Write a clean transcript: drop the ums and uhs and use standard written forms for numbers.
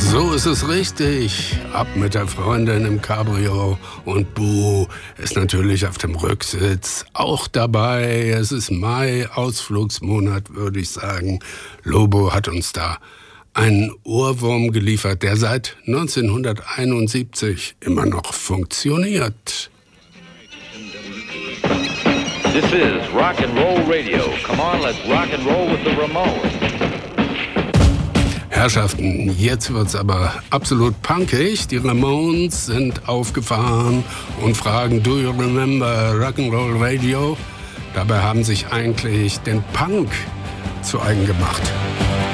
So ist es richtig. Ab mit der Freundin im Cabrio und Bu ist natürlich auf dem Rücksitz auch dabei. Es ist Mai, Ausflugsmonat, würde ich sagen. Lobo hat uns da einen Ohrwurm geliefert, der seit 1971 immer noch funktioniert. This is Rock and Roll Radio. Come on, let's rock and roll with the Ramones. Herrschaften, jetzt wird's aber absolut punkig. Die Ramones sind aufgefahren und fragen, do you remember Rock'n'Roll Radio? Dabei haben sich eigentlich den Punk zu eigen gemacht.